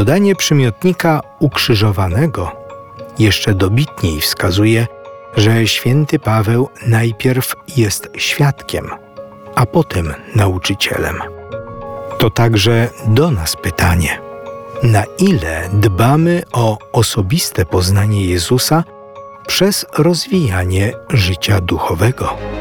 Dodanie przymiotnika ukrzyżowanego jeszcze dobitniej wskazuje, że święty Paweł najpierw jest świadkiem, a potem nauczycielem. To także do nas pytanie, na ile dbamy o osobiste poznanie Jezusa przez rozwijanie życia duchowego.